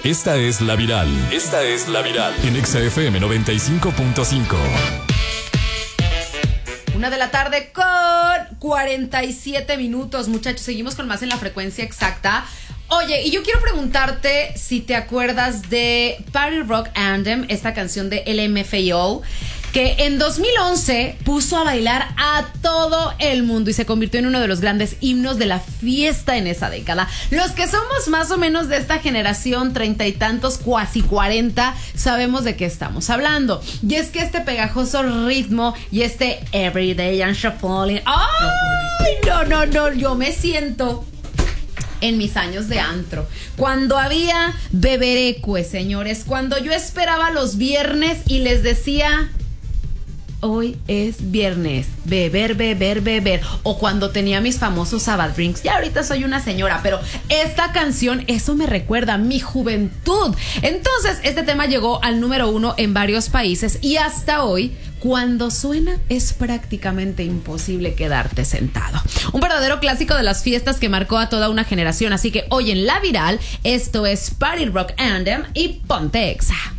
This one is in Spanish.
Esta es La Viral. Esta es La Viral. En Exa FM 95.5. 1 de la tarde con 47 minutos. Muchachos, seguimos con más en la frecuencia exacta. Oye, y yo quiero preguntarte si te acuerdas de Party Rock Anthem, esta canción de LMFAO, que en 2011 puso a bailar a todo el mundo y se convirtió en uno de los grandes himnos de la fiesta en esa década. Los que somos más o menos de esta generación, 30 y tantos, casi 40, sabemos de qué estamos hablando. Y es que este pegajoso ritmo y este Everyday I'm Shuffling. ¡Ay! No, yo me siento en mis años de antro, cuando había beberecue, señores, cuando yo esperaba los viernes y les decía: hoy es viernes, beber, o cuando tenía mis famosos Sabbath drinks. Ya ahorita soy una señora, pero esta canción, eso me recuerda a mi juventud. Entonces, este tema llegó al número 1 en varios países y hasta hoy, cuando suena, es prácticamente imposible quedarte sentado. Un verdadero clásico de las fiestas que marcó a toda una generación. Así que hoy en La Viral, esto es Party Rock Anthem y ponte Exa.